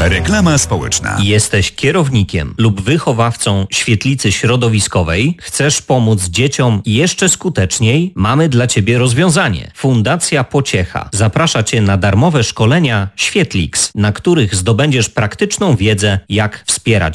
Reklama społeczna. Jesteś kierownikiem lub wychowawcą świetlicy środowiskowej? Chcesz pomóc dzieciom jeszcze skuteczniej? Mamy dla Ciebie rozwiązanie. Fundacja Pociecha zaprasza Cię na darmowe szkolenia Świetlix, na których zdobędziesz praktyczną wiedzę, jak wspierać